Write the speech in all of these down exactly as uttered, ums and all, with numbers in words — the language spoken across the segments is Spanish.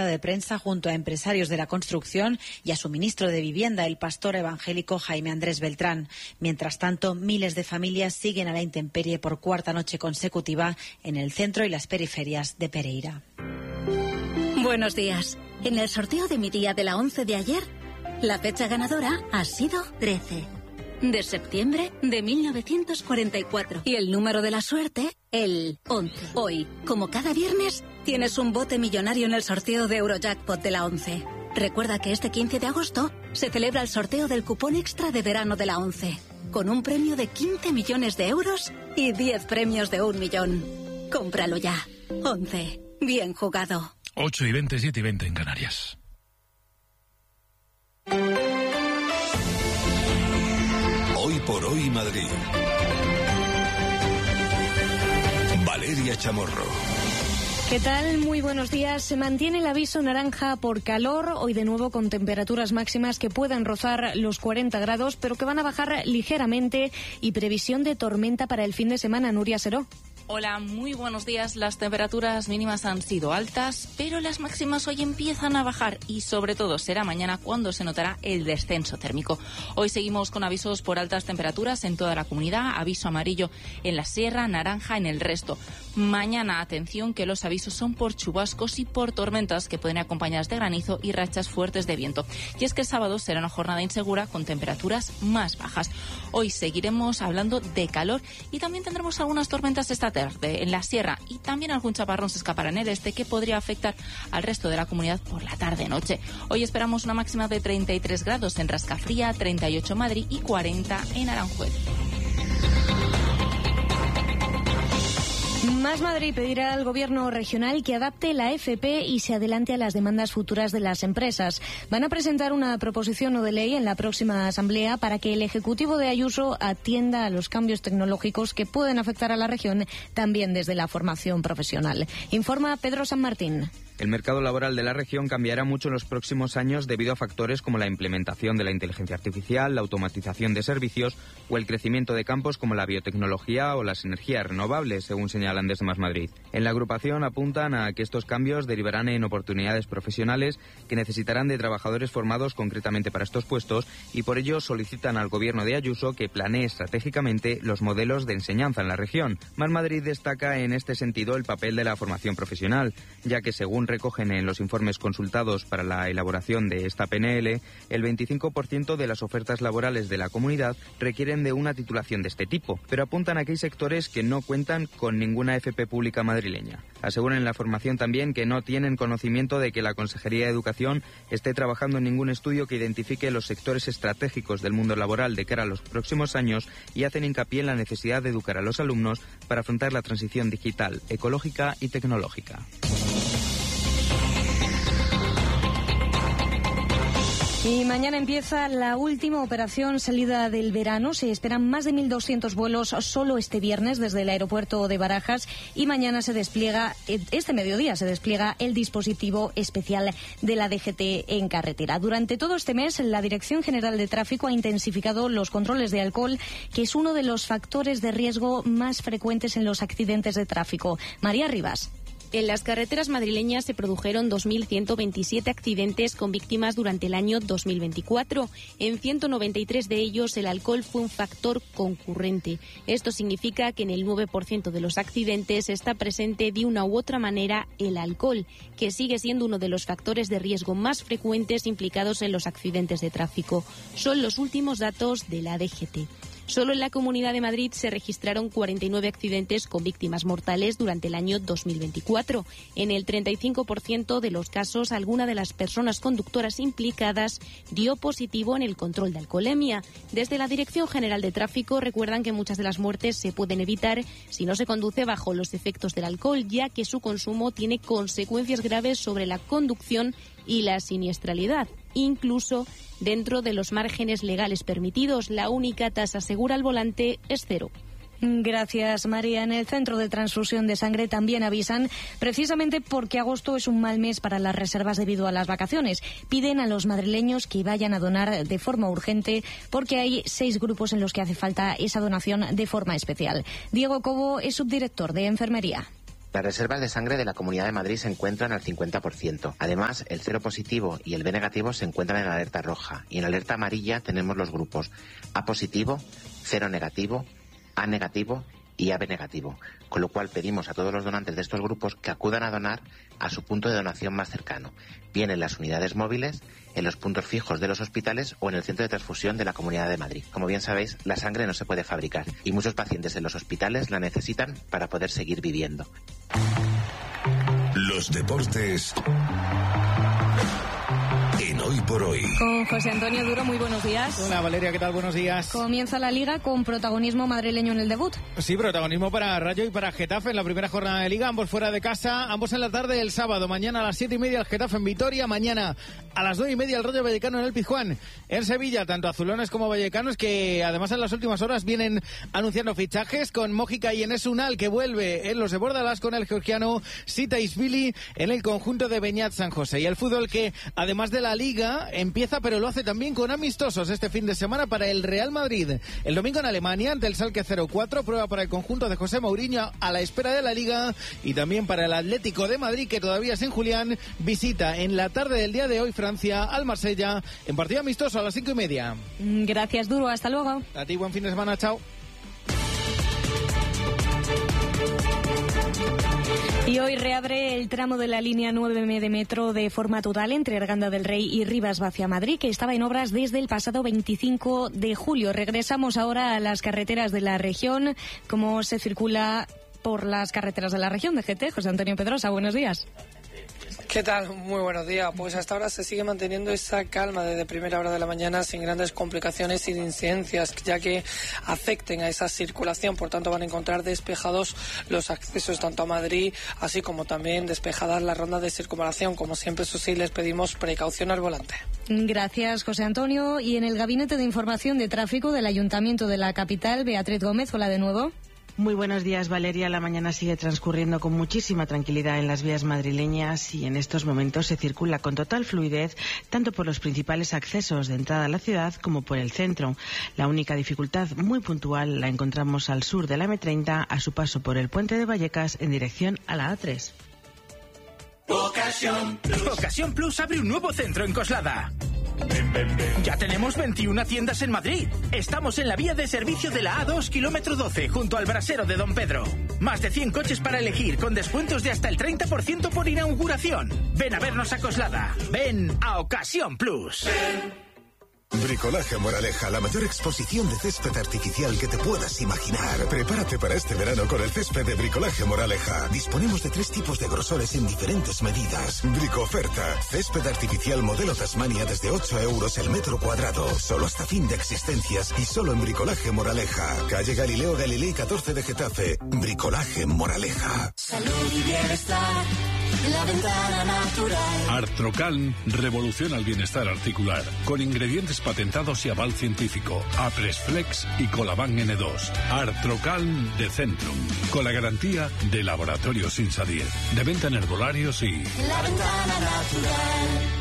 de prensa junto a empresarios de la construcción y a su ministro de Vivienda, el pastor evangélico Jaime Andrés Beltrán. Mientras tanto, miles de familias siguen a la intemperie por cuarta noche consecutiva en el centro y las periferias de Pereira. Buenos días. En el sorteo de mi día de la once de ayer, la fecha ganadora ha sido trece. De septiembre de mil novecientos cuarenta y cuatro. Y el número de la suerte, el once. Hoy, como cada viernes, tienes un bote millonario en el sorteo de Eurojackpot de la once. Recuerda que este quince de agosto se celebra el sorteo del cupón extra de verano de la once, con un premio de quince millones de euros y diez premios de un millón. Cómpralo ya. once. Bien jugado. ocho y veinte, siete y veinte en Canarias. Hoy por hoy Madrid. Valeria Chamorro. ¿Qué tal? Muy buenos días. Se mantiene el aviso naranja por calor, hoy de nuevo con temperaturas máximas que pueden rozar los cuarenta grados, pero que van a bajar ligeramente, y previsión de tormenta para el fin de semana. Nuria Seró. Hola, muy buenos días. Las temperaturas mínimas han sido altas, pero las máximas hoy empiezan a bajar y sobre todo será mañana cuando se notará el descenso térmico. Hoy seguimos con avisos por altas temperaturas en toda la comunidad, aviso amarillo en la sierra, naranja en el resto. Mañana, atención, que los avisos son por chubascos y por tormentas que pueden ir acompañadas de granizo y rachas fuertes de viento. Y es que el sábado será una jornada insegura con temperaturas más bajas. Hoy seguiremos hablando de calor y también tendremos algunas tormentas esta tarde en la sierra, y también algún chaparrón se escapará en el este que podría afectar al resto de la comunidad por la tarde-noche. Hoy esperamos una máxima de treinta y tres grados en Rascafría, treinta y ocho en Madrid y cuarenta en Aranjuez. Más Madrid pedirá al Gobierno regional que adapte la F P y se adelante a las demandas futuras de las empresas. Van a presentar una proposición no de ley en la próxima asamblea para que el Ejecutivo de Ayuso atienda a los cambios tecnológicos que pueden afectar a la región, también desde la formación profesional. Informa Pedro San Martín. El mercado laboral de la región cambiará mucho en los próximos años debido a factores como la implementación de la inteligencia artificial, la automatización de servicios o el crecimiento de campos como la biotecnología o las energías renovables, según señalan desde Más Madrid. En la agrupación apuntan a que estos cambios derivarán en oportunidades profesionales que necesitarán de trabajadores formados concretamente para estos puestos, y por ello solicitan al Gobierno de Ayuso que planee estratégicamente los modelos de enseñanza en la región. Más Madrid destaca en este sentido el papel de la formación profesional, ya que según recogen en los informes consultados para la elaboración de esta P N L, el veinticinco por ciento de las ofertas laborales de la comunidad requieren de una titulación de este tipo, pero apuntan a que hay sectores que no cuentan con ninguna F P pública madrileña. Aseguran en la formación también que no tienen conocimiento de que la Consejería de Educación esté trabajando en ningún estudio que identifique los sectores estratégicos del mundo laboral de cara a los próximos años, y hacen hincapié en la necesidad de educar a los alumnos para afrontar la transición digital, ecológica y tecnológica. Y mañana empieza la última operación salida del verano. Se esperan más de mil doscientos vuelos solo este viernes desde el aeropuerto de Barajas, y mañana se despliega, este mediodía se despliega el dispositivo especial de la D G T en carretera. Durante todo este mes, la Dirección General de Tráfico ha intensificado los controles de alcohol, que es uno de los factores de riesgo más frecuentes en los accidentes de tráfico. María Rivas. En las carreteras madrileñas se produjeron dos mil ciento veintisiete accidentes con víctimas durante el año dos mil veinticuatro. En ciento noventa y tres de ellos el alcohol fue un factor concurrente. Esto significa que en el nueve por ciento de los accidentes está presente de una u otra manera el alcohol, que sigue siendo uno de los factores de riesgo más frecuentes implicados en los accidentes de tráfico. Son los últimos datos de la D G T. Solo en la Comunidad de Madrid se registraron cuarenta y nueve accidentes con víctimas mortales durante el año dos mil veinticuatro. En el treinta y cinco por ciento de los casos, alguna de las personas conductoras implicadas dio positivo en el control de alcoholemia. Desde la Dirección General de Tráfico recuerdan que muchas de las muertes se pueden evitar si no se conduce bajo los efectos del alcohol, ya que su consumo tiene consecuencias graves sobre la conducción y la siniestralidad, incluso dentro de los márgenes legales permitidos. La única tasa segura al volante es cero. Gracias, María. En el Centro de Transfusión de Sangre también avisan, precisamente porque agosto es un mal mes para las reservas debido a las vacaciones. Piden a los madrileños que vayan a donar de forma urgente, porque hay seis grupos en los que hace falta esa donación de forma especial. Diego Cobo es subdirector de Enfermería. Las reservas de sangre de la Comunidad de Madrid se encuentran al cincuenta por ciento. Además, el cero positivo y el B negativo se encuentran en alerta roja. Y en alerta amarilla tenemos los grupos A positivo, cero negativo, A negativo y A B negativo. Con lo cual pedimos a todos los donantes de estos grupos que acudan a donar a su punto de donación más cercano, bien en las unidades móviles, en los puntos fijos de los hospitales o en el centro de transfusión de la Comunidad de Madrid. Como bien sabéis, la sangre no se puede fabricar y muchos pacientes en los hospitales la necesitan para poder seguir viviendo. Los deportes en Hoy por Hoy. Con José Antonio Duro, muy buenos días. Hola Valeria, ¿qué tal? Buenos días. Comienza la Liga con protagonismo madrileño en el debut. Sí, protagonismo para Rayo y para Getafe en la primera jornada de Liga, ambos fuera de casa, ambos en la tarde el sábado. Mañana a las siete y media el Getafe en Vitoria, mañana a las nueve y media el Rayo Vallecano en el Pizjuán. En Sevilla, tanto azulones como vallecanos, que además en las últimas horas vienen anunciando fichajes con Mójica y Enes Unal, que vuelve en los de Bordalás con el georgiano Sitaishvili en el conjunto de Beñat San José. Y el fútbol que, además de la Liga, empieza, pero lo hace también con amistosos este fin de semana para el Real Madrid. El domingo en Alemania, ante el Schalke cero cuatro, prueba para el conjunto de José Mourinho a la espera de la Liga, y también para el Atlético de Madrid, que todavía es en Julián, visita en la tarde del día de hoy Francia al Marsella en partido amistoso a las cinco y media. Gracias, Duro. Hasta luego. A ti, buen fin de semana. Chao. Y hoy reabre el tramo de la línea nueve de metro de forma total entre Arganda del Rey y Rivas Vacia Madrid, que estaba en obras desde el pasado veinticinco de julio. Regresamos ahora a las carreteras de la región. ¿Cómo se circula por las carreteras de la región de G T? José Antonio Pedrosa, buenos días. ¿Qué tal? Muy buenos días. Pues hasta ahora se sigue manteniendo esa calma desde primera hora de la mañana, sin grandes complicaciones y incidencias, ya que afecten a esa circulación. Por tanto, van a encontrar despejados los accesos tanto a Madrid, así como también despejadas las rondas de circunvalación. Como siempre, eso sí, les pedimos precaución al volante. Gracias, José Antonio. Y en el Gabinete de Información de Tráfico del Ayuntamiento de la capital, Beatriz Gómez, hola de nuevo. Muy buenos días, Valeria. La mañana sigue transcurriendo con muchísima tranquilidad en las vías madrileñas y en estos momentos se circula con total fluidez tanto por los principales accesos de entrada a la ciudad como por el centro. La única dificultad muy puntual la encontramos al sur de la eme treinta a su paso por el puente de Vallecas en dirección a la a tres. Ocasión Plus. Ocasión Plus abre un nuevo centro en Coslada. Ven, ven, ven. Ya tenemos veintiuna tiendas en Madrid. Estamos en la vía de servicio de la a dos, kilómetro doce, junto al brasero de Don Pedro. Más de cien coches para elegir, con descuentos de hasta el treinta por ciento por inauguración. Ven a vernos a Coslada. Ven a Ocasión Plus. Ven. Bricolaje Moraleja, la mayor exposición de césped artificial que te puedas imaginar. Prepárate para este verano con el césped de Bricolaje Moraleja. Disponemos de tres tipos de grosores en diferentes medidas. Bricoferta, césped artificial modelo Tasmania desde ocho euros el metro cuadrado. Solo hasta fin de existencias y solo en Bricolaje Moraleja. Calle Galileo Galilei catorce de Getafe. Bricolaje Moraleja. Salud y bienestar. La ventana natural. Artrocan revoluciona el bienestar articular con ingredientes patentados y aval científico. Apresflex y Colaban ene dos. Artrocan de Centrum, con la garantía de Laboratorios Insadier. De venta en herbolarios y... La ventana natural.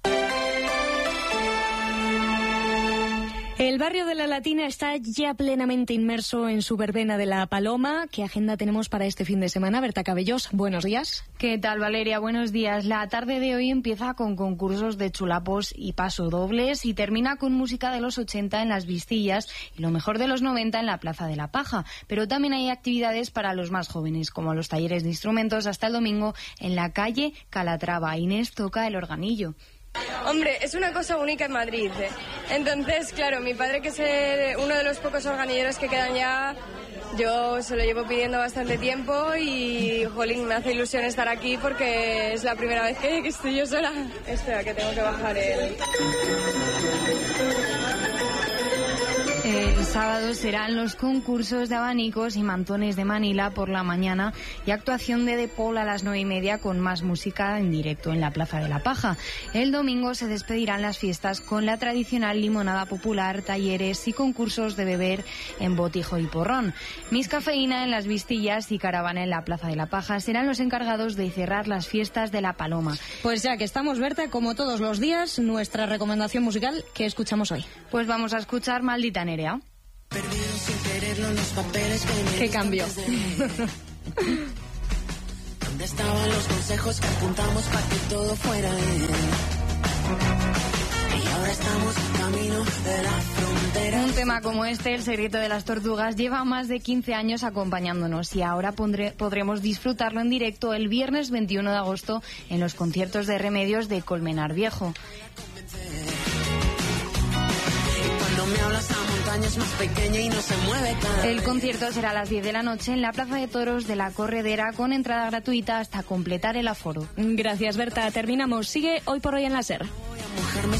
El barrio de La Latina está ya plenamente inmerso en su verbena de la Paloma. ¿Qué agenda tenemos para este fin de semana? Berta Cabellos, buenos días. ¿Qué tal, Valeria? Buenos días. La tarde de hoy empieza con concursos de chulapos y pasodobles y termina con música de los ochenta en las Vistillas y lo mejor de los noventa en la Plaza de la Paja. Pero también hay actividades para los más jóvenes, como los talleres de instrumentos hasta el domingo en la calle Calatrava. Inés toca el organillo. Hombre, es una cosa única en Madrid, ¿eh? Entonces, claro, mi padre, que es uno de los pocos organilleros que quedan ya, yo se lo llevo pidiendo bastante tiempo y, jolín, me hace ilusión estar aquí porque es la primera vez que, que estoy yo sola. Espera, que tengo que bajar el... El sábado serán los concursos de abanicos y mantones de Manila por la mañana y actuación de De Paul a las nueve y media con más música en directo en la Plaza de la Paja. El domingo se despedirán las fiestas con la tradicional limonada popular, talleres y concursos de beber en botijo y porrón. Miss Cafeína en las Vistillas y Caravana en la Plaza de la Paja serán los encargados de cerrar las fiestas de la Paloma. Pues ya que estamos, Berta, como todos los días, nuestra recomendación musical, ¿qué escuchamos hoy? Pues vamos a escuchar Maldita Nerea. ¿Qué cambio? estaban los consejos que apuntamos para que todo fuera bien. Y ahora estamos camino de la frontera. Un tema como este, El secreto de las tortugas, lleva más de quince años acompañándonos y ahora pondré, podremos disfrutarlo en directo el viernes veintiuno de agosto en los conciertos de Remedios de Colmenar Viejo. Me hablas, la montaña es más pequeña y no se mueve cada El concierto será a las diez de la noche en la Plaza de Toros de la Corredera con entrada gratuita hasta completar el aforo. Gracias, Berta. Terminamos. Sigue Hoy por Hoy en la SER.